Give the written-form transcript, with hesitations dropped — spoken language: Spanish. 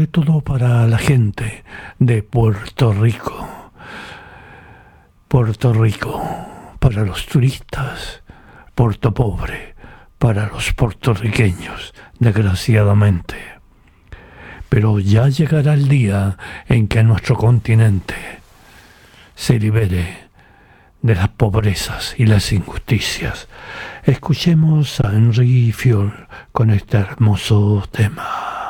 Todo para la gente de Puerto Rico. Puerto Rico para los turistas, Puerto Pobre para los puertorriqueños, desgraciadamente. Pero ya llegará el día en que nuestro continente se libere de las pobrezas y las injusticias. Escuchemos a Henry Fiol con este hermoso tema.